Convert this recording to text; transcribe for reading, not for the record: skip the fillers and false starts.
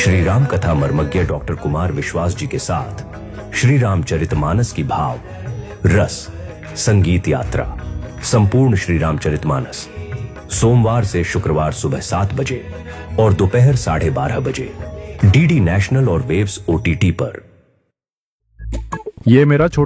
श्री राम कथा मर्मज्ञ डॉक्टर कुमार विश्वास जी के साथ श्री रामचरितमानस की भाव रस संगीत यात्रा संपूर्ण श्री रामचरितमानस सोमवार से शुक्रवार सुबह 7 बजे और दोपहर 12:30 बजे डीडी नेशनल और वेव्स ओटीटी पर। ये मेरा